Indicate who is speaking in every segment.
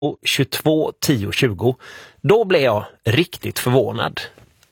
Speaker 1: 22 10 20. Då blev jag riktigt förvånad.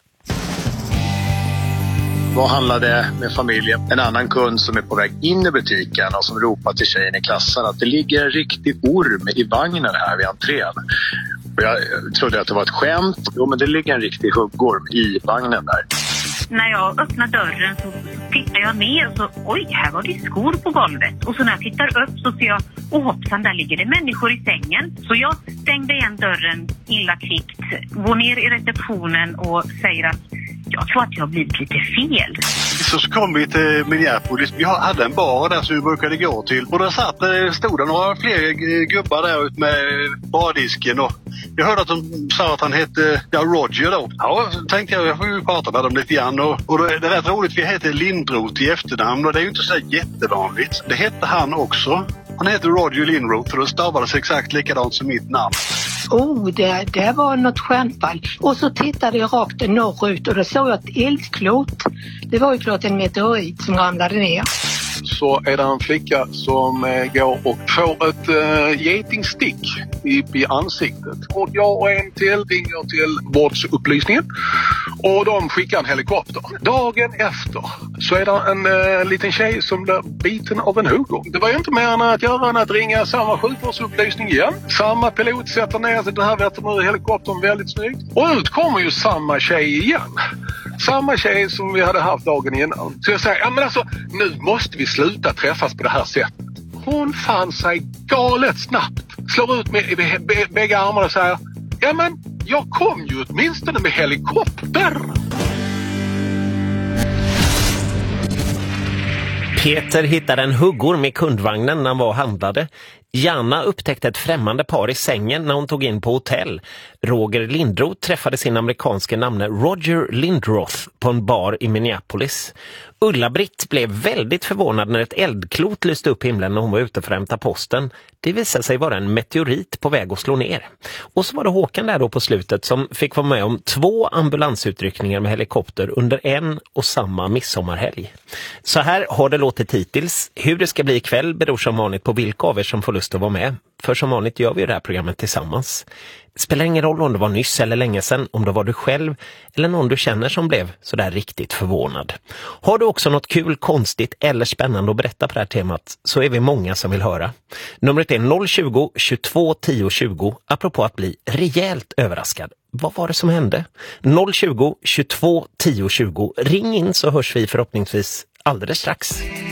Speaker 2: Vad handlade med familjen? En annan kund som är på väg in i butiken och som ropar till tjejen i klassen att det ligger en riktig orm i vagnen här vid entrén. Och jag trodde att det var ett skämt. Jo, men det ligger en riktig huggorm i vagnen där.
Speaker 3: När jag öppnar dörren så tittar jag ner och så, oj, här var det skor på golvet. Och så när jag tittar upp så ser jag, hoppsan, där ligger det människor i sängen. Så jag stängde igen dörren illa kvickt, går ner i receptionen och säger att jag tror att jag har blivit lite fel.
Speaker 4: Så kom vi till Minneapolis. Vi hade en bar där som vi brukade gå till. Och där stod det några fler gubbar där ute med bardisken. Och jag hörde att de sa att han hette Roger då. Ja, tänkte jag får ju prata med dem lite grann. Och det är rätt roligt, vi heter Lindroth i efternamn. Och det är ju inte så jättevanligt. Det hette han också. Han heter Roger Lindroth och det stavades exakt likadant som mitt namn.
Speaker 5: Det var något stjärnfall. Och så tittade jag rakt norrut och då såg jag ett eldklot. Det var ju klart en meteorit som ramlade ner.
Speaker 6: Så är det en flicka som går och får ett getingstick i ansiktet. Och jag och en till ringer till vårdsupplysningen och de skickar en helikopter. Dagen efter så är det en liten tjej som blir biten av en huggorm. Det var ju inte mer än att göra än att ringa samma sjukvårdsupplysning igen. Samma pilot sätter ner sig den här veterinärhelikoptern väldigt snyggt. Och ut kommer ju samma tjej igen. Samma tjej som vi hade haft dagen innan. Så jag säger, ja men alltså, nu måste vi sluta träffas på det här sättet. Hon fann sig galet snabbt. Slår ut med bägge armarna och säger, ja men jag kom ju åtminstone med helikopter.
Speaker 1: Peter hittade en huggorm i kundvagnen när han var och handlade. Janna upptäckte ett främmande par i sängen när hon tog in på hotell. Roger Lindroth träffade sin amerikanske namne Roger Lindroth på en bar i Minneapolis. Ulla-Britt blev väldigt förvånad när ett eldklot lyste upp himlen när hon var ute för att hämta posten. Det visade sig vara en meteorit på väg att slå ner. Och så var det Håkan där då på slutet som fick vara med om 2 ambulansutryckningar med helikopter under en och samma midsommarhelg. Så här har det låtit hittills. Hur det ska bli ikväll beror som vanligt på vilka av er som får lust att vara med. För som vanligt gör vi det här programmet tillsammans. Spelar ingen roll om det var nyss eller länge sedan, om det var du själv eller någon du känner som blev så där riktigt förvånad. Har du också något kul, konstigt eller spännande att berätta på det här temat så är vi många som vill höra. Numret är 020 22 10 20 apropå att bli rejält överraskad. Vad var det som hände? 020 22 10 20. Ring in så hörs vi förhoppningsvis alldeles strax.